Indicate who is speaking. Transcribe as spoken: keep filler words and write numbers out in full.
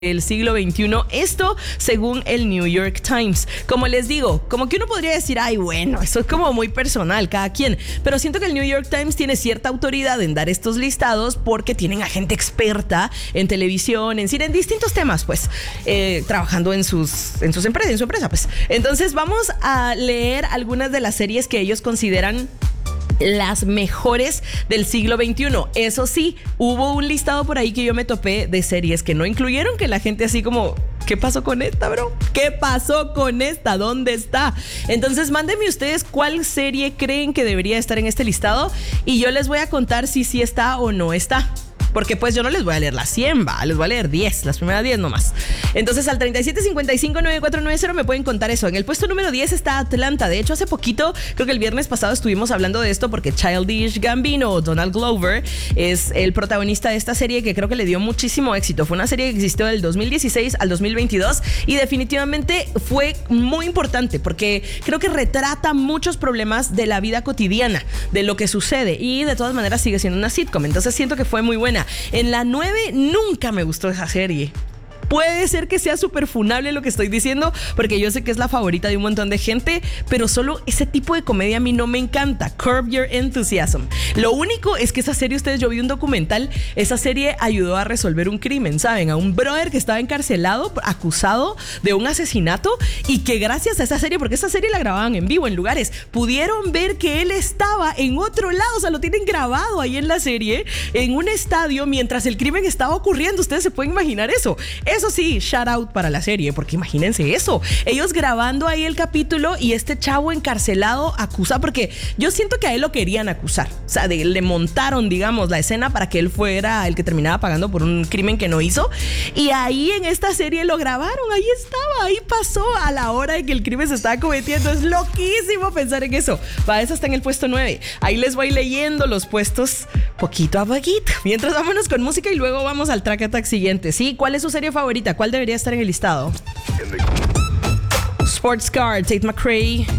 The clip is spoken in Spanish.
Speaker 1: el siglo veintiuno, esto según el New York Times. Como les digo, como que uno podría decir, ay, bueno, eso es como muy personal, cada quien, pero siento que el New York Times tiene cierta autoridad en dar estos listados porque tienen a gente experta en televisión, en cine, en distintos temas, pues, eh, trabajando en sus, en sus empresas, en su empresa, pues. Entonces vamos a leer algunas de las series que ellos consideran las mejores del siglo veintiuno. Eso sí, hubo un listado por ahí que yo me topé de series que no incluyeron, que la gente así como, ¿qué pasó con esta, bro? ¿Qué pasó con esta? ¿Dónde está? Entonces mándenme ustedes cuál serie creen que debería estar en este listado y yo les voy a contar si sí está o no está. Porque pues yo no les voy a leer las cien, va, les voy a leer diez, las primeras diez nomás. Entonces al treinta y siete cincuenta y cinco noventa y cuatro noventa me pueden contar eso. En el puesto número diez está Atlanta. De hecho, hace poquito, creo que el viernes pasado estuvimos hablando de esto porque Childish Gambino, Donald Glover, es el protagonista de esta serie que creo que le dio muchísimo éxito. Fue una serie que existió del dos mil dieciséis al dos mil veintidós y definitivamente fue muy importante porque creo que retrata muchos problemas de la vida cotidiana, de lo que sucede, y de todas maneras sigue siendo una sitcom. Entonces siento que fue muy buena. En la nueve nunca me gustó esa serie. Puede ser que sea súper funable lo que estoy diciendo, porque yo sé que es la favorita de un montón de gente, pero solo ese tipo de comedia a mí no me encanta. Curb Your Enthusiasm. Lo único es que esa serie, ustedes, yo vi un documental, esa serie ayudó a resolver un crimen, ¿saben? A un brother que estaba encarcelado, acusado de un asesinato, y que gracias a esa serie, porque esa serie la grababan en vivo en lugares, pudieron ver que él estaba en otro lado, o sea, lo tienen grabado ahí en la serie, en un estadio, mientras el crimen estaba ocurriendo. Ustedes se pueden imaginar eso. Eso sí, shout out para la serie, porque imagínense eso, ellos grabando ahí el capítulo y este chavo encarcelado acusado, porque yo siento que a él lo querían acusar, o sea, de, le montaron, digamos, la escena para que él fuera el que terminaba pagando por un crimen que no hizo, y ahí en esta serie lo grabaron, ahí estaba, ahí pasó a la hora de que el crimen se estaba cometiendo. Es loquísimo pensar en eso. Va, eso está en el puesto nueve. Ahí les voy leyendo los puestos poquito a poquito, mientras vámonos con música y luego vamos al track attack siguiente. ¿Sí? ¿Cuál es su serie favorita? ¿Cuál debería estar en el listado? Sports Car, Tate McRae.